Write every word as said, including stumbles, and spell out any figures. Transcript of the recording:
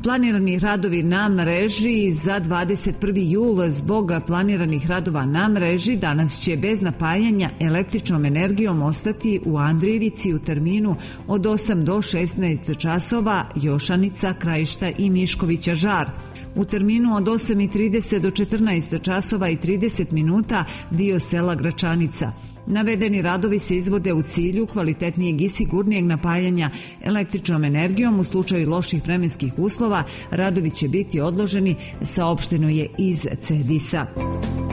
Planirani radovi na mreži za dvadeset prvi jul. Zbog planiranih radova na mreži danas će bez napajanja električnom energijom ostati u Andrijevici u terminu od osam do šesnaest časova Jošanica, Krajišta i Miškovića Žar. U terminu od osam i trideset do četrnaest časova i trideset minuta dio sela Gračanica. Navedeni radovi se izvode u cilju kvalitetnijeg i sigurnijeg napajanja električnom energijom. U slučaju loših vremenskih uslova radovi će biti odloženi, saopšteno je iz C E D I S-a.